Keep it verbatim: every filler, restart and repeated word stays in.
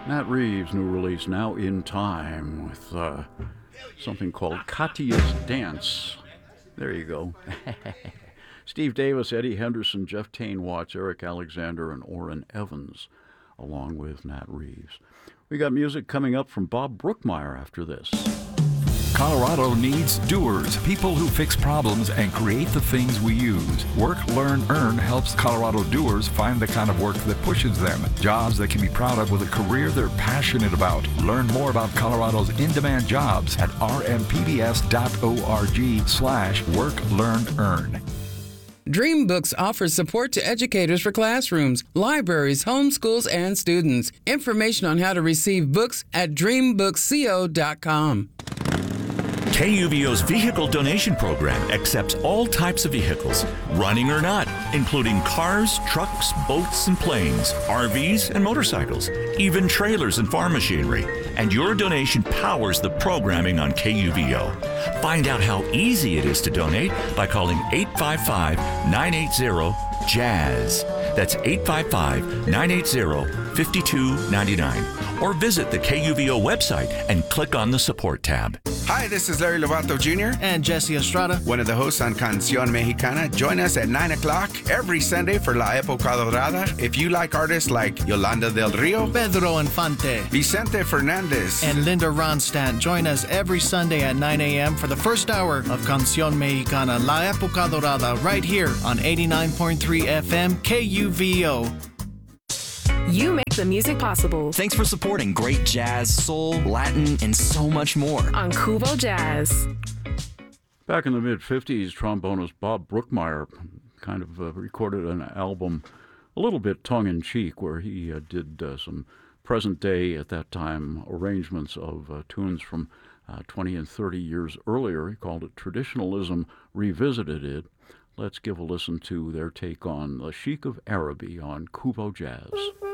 Matt Reeves' new release, Now in Time, with uh, something called Katya's Dance. There you go. Steve Davis, Eddie Henderson, Jeff Tane Watts, Eric Alexander, and Orrin Evans, along with Matt Reeves. We got music coming up from Bob Brookmeyer after this. Colorado needs doers, people who fix problems and create the things we use. Work, Learn, Earn helps Colorado doers find the kind of work that pushes them. Jobs they can be proud of with a career they're passionate about. Learn more about Colorado's in-demand jobs at rmpbs.org slash work, learn, earn. DreamBooks offers support to educators for classrooms, libraries, homeschools, and students. Information on how to receive books at dream books co dot com. K U V O's vehicle donation program accepts all types of vehicles, running or not, including cars, trucks, boats, and planes, R Vs, and motorcycles, even trailers and farm machinery. And your donation powers the programming on K U V O. Find out how easy it is to donate by calling eight five five, nine eight zero, JAZZ. That's eight five five, nine eight zero, five two nine nine. Or visit the K U V O website and click on the support tab. Hi, this is Larry Lovato Junior And Jesse Estrada, one of the hosts on Canción Mexicana. Join us at nine o'clock every Sunday for La Época Dorada. If you like artists like Yolanda del Rio, Pedro Infante, Vicente Fernandez, and Linda Ronstadt, join us every Sunday at nine a.m. for the first hour of Canción Mexicana, La Época Dorada, right here on eighty-nine point three F M K U V O. You make the music possible. Thanks for supporting great jazz, soul, Latin, and so much more on Kubo Jazz. Back in the mid-fifties, trombonist Bob Brookmeyer kind of uh, recorded an album a little bit tongue-in-cheek where he uh, did uh, some present-day, at that time, arrangements of uh, tunes from uh, twenty and thirty years earlier. He called it Traditionalism Revisited. Let's give a listen to their take on the Sheik of Araby on Kubo Jazz.